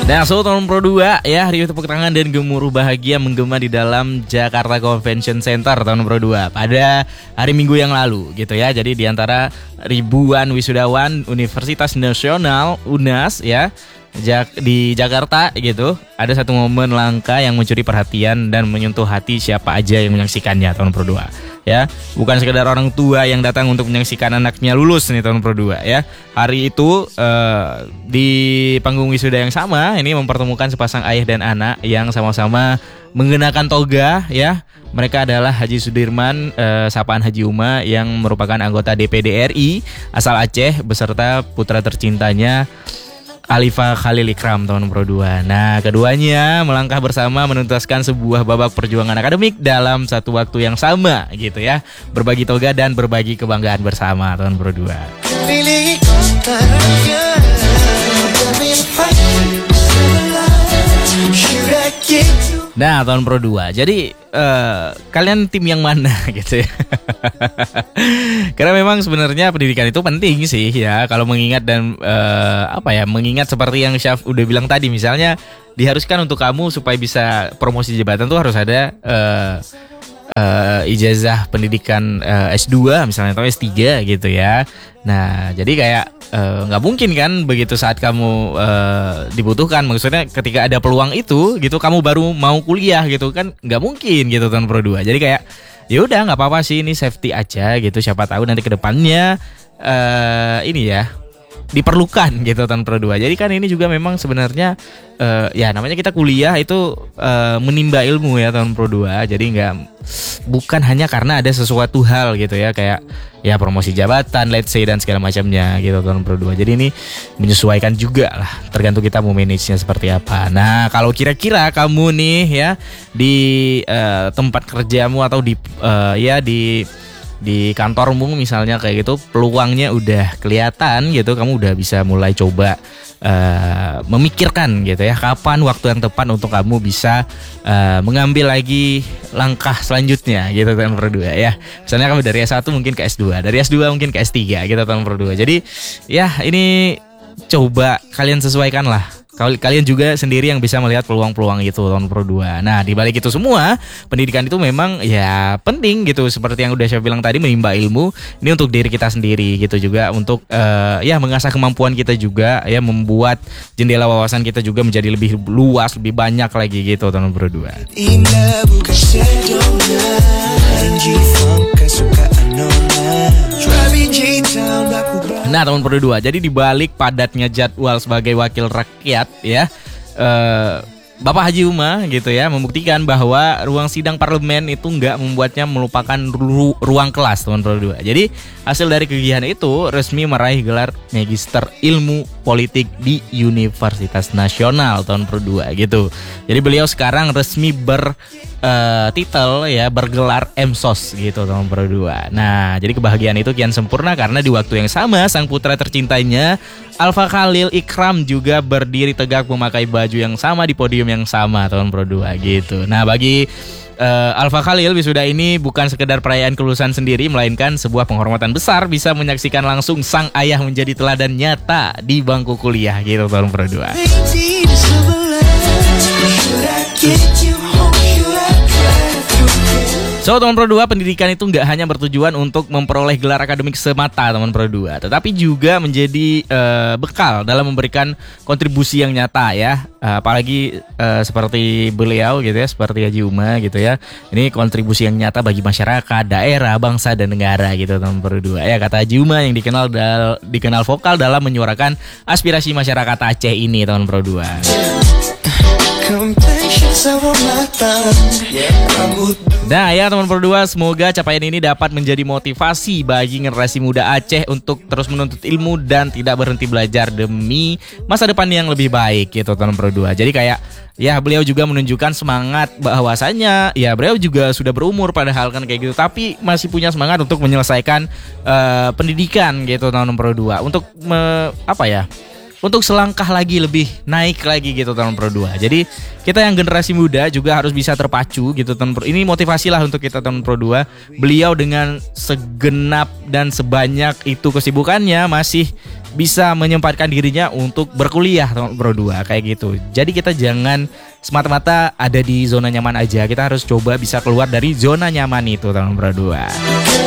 Nah, so tahun Pro 2 ya, riuh tepuk tangan dan gemuruh bahagia menggema di dalam Jakarta Convention Center tahun Pro 2 pada hari Minggu yang lalu gitu ya. Jadi di antara ribuan wisudawan Universitas Nasional UNAS ya di Jakarta gitu, ada satu momen langka yang mencuri perhatian dan menyentuh hati siapa aja yang menyaksikannya tahun Pro 2 ya. Bukan sekedar orang tua yang datang untuk menyaksikan anaknya lulus nih tahun Pro 2 ya. Hari itu di panggung wisuda yang sama ini mempertemukan sepasang ayah dan anak yang sama-sama mengenakan toga ya. Mereka adalah Haji Sudirman, sapaan Haji Uma yang merupakan anggota DPD RI asal Aceh beserta putra tercintanya Alifa Khalil Ikram tahun Pro 2. Nah, keduanya melangkah bersama menuntaskan sebuah babak perjuangan akademik dalam satu waktu yang sama gitu ya. Berbagi toga dan berbagi kebanggaan bersama tahun Pro 2. Nah, tahun Pro 2. Jadi kalian tim yang mana gitu ya? Karena memang sebenarnya pendidikan itu penting sih ya. Kalau mengingat dan mengingat seperti yang Syaf udah bilang tadi, misalnya diharuskan untuk kamu supaya bisa promosi jabatan tuh harus ada ijazah pendidikan S2 misalnya atau S3 gitu ya. Nah, jadi kayak nggak mungkin kan begitu saat kamu dibutuhkan, maksudnya ketika ada peluang itu gitu kamu baru mau kuliah gitu kan, nggak mungkin gitu tahun Pro 2. Jadi kayak ya udah nggak apa-apa sih, ini safety aja gitu, siapa tahu nanti kedepannya ini ya diperlukan gitu tahun Pro 2. Jadi kan ini juga memang sebenarnya ya namanya kita kuliah itu menimba ilmu ya tahun Pro 2. Jadi bukan hanya karena ada sesuatu hal gitu ya, kayak ya promosi jabatan let's say dan segala macamnya gitu tahun Pro 2. Jadi ini menyesuaikan juga lah, tergantung kita mau manage-nya seperti apa. Nah, kalau kira-kira kamu nih ya di tempat kerjamu atau di kantormu misalnya kayak gitu, peluangnya udah kelihatan gitu, kamu udah bisa mulai coba memikirkan gitu ya, kapan waktu yang tepat untuk kamu bisa mengambil lagi langkah selanjutnya gitu tahun Pro 2 ya. Misalnya kamu dari S1 mungkin ke S2, dari S2 mungkin ke S3 gitu tahun Pro 2. Jadi ya ini coba kalian sesuaikan lah. Kalian juga sendiri yang bisa melihat peluang-peluang itu tahun Pro 2. Nah, di balik itu semua, pendidikan itu memang ya penting gitu. Seperti yang udah saya bilang tadi, menimba ilmu ini untuk diri kita sendiri gitu, juga untuk ya mengasah kemampuan kita juga ya, membuat jendela wawasan kita juga menjadi lebih luas, lebih banyak lagi gitu tahun Pro 2. Nah, tahun Pro 2. Jadi dibalik padatnya jadwal sebagai wakil rakyat ya, Bapak Haji Uma gitu ya membuktikan bahwa ruang sidang parlemen itu nggak membuatnya melupakan ruang kelas tahun Pro 2. Jadi hasil dari kegiatan itu resmi meraih gelar Magister Ilmu Politik di Universitas Nasional tahun Pro 2 gitu. Jadi beliau sekarang resmi bertitel ya, bergelar MSOS gitu tahun Pro 2. Nah, jadi kebahagiaan itu kian sempurna karena di waktu yang sama sang putra tercintanya Alfa Khalil Ikram juga berdiri tegak memakai baju yang sama di podium yang sama tahun Pro 2 gitu. Nah, bagi Alfa Khalil, wisuda ini bukan sekedar perayaan kelulusan sendiri, melainkan sebuah penghormatan besar bisa menyaksikan langsung sang ayah menjadi teladan nyata di bangku kuliah gitu tahun Pro 2. So, tahun Pro 2 pendidikan itu nggak hanya bertujuan untuk memperoleh gelar akademik semata tahun Pro 2, tetapi juga menjadi bekal dalam memberikan kontribusi yang nyata ya. Apalagi seperti beliau gitu ya, seperti Haji Uma gitu ya. Ini kontribusi yang nyata bagi masyarakat, daerah, bangsa dan negara gitu tahun Pro 2 ya, kata Haji Uma yang dikenal vokal dalam menyuarakan aspirasi masyarakat Aceh ini tahun Pro 2. Nah ya teman Pro 2, semoga capaian ini dapat menjadi motivasi bagi generasi muda Aceh untuk terus menuntut ilmu dan tidak berhenti belajar demi masa depan yang lebih baik gitu teman Pro 2. Jadi kayak ya beliau juga menunjukkan semangat bahwasanya ya beliau juga sudah berumur padahal kan kayak gitu, tapi masih punya semangat untuk menyelesaikan pendidikan gitu tahun Pro 2 untuk untuk selangkah lagi lebih naik lagi gitu tahun Pro 2. Jadi kita yang generasi muda juga harus bisa terpacu gitu tahun Pro. Ini motivasi lah untuk kita tahun Pro 2. Beliau dengan segenap dan sebanyak itu kesibukannya masih bisa menyempatkan dirinya untuk berkuliah teman Pro 2 kayak gitu. Jadi kita jangan semata-mata ada di zona nyaman aja. Kita harus coba bisa keluar dari zona nyaman itu teman Pro 2.